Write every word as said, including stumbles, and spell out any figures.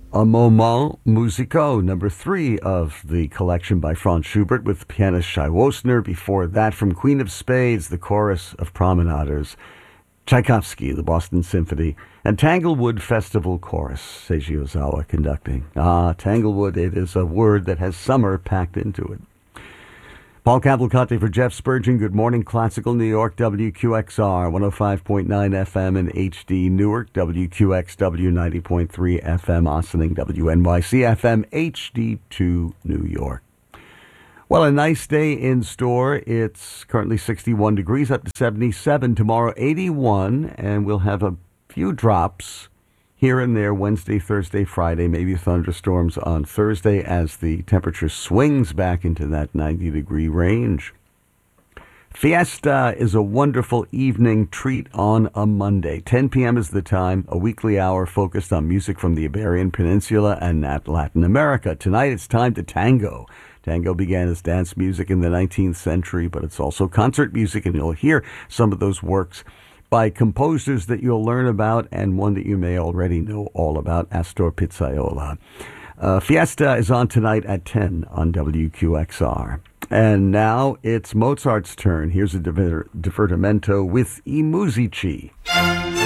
A Moment Musical, number three of the collection by Franz Schubert with pianist Shai Wosner. Before that, from Queen of Spades, the chorus of Promenaders, Tchaikovsky, the Boston Symphony, and Tanglewood Festival Chorus, Seiji Ozawa conducting. Ah, Tanglewood, it is a word that has summer packed into it. Paul Cavalcante for Jeff Spurgeon. Good morning, Classical New York, W Q X R, one oh five point nine F M in H D Newark, W Q X W ninety point three F M Ossining, W N Y C F M H D two New York. Well, a nice day in store. It's currently sixty-one degrees, up to seventy-seven. Tomorrow, eighty-one, and we'll have a few drops here and there Wednesday, Thursday, Friday, maybe thunderstorms on Thursday as the temperature swings back into that ninety-degree range. Fiesta is a wonderful evening treat on a Monday. ten p.m. is the time, a weekly hour focused on music from the Iberian Peninsula and Latin America. Tonight it's time to tango. Tango began as dance music in the nineteenth century, but it's also concert music, and you'll hear some of those works by composers that you'll learn about, and one that you may already know all about, Astor Piazzolla. Uh, Fiesta is on tonight at ten on W Q X R. And now it's Mozart's turn. Here's a diver- divertimento with I Musici.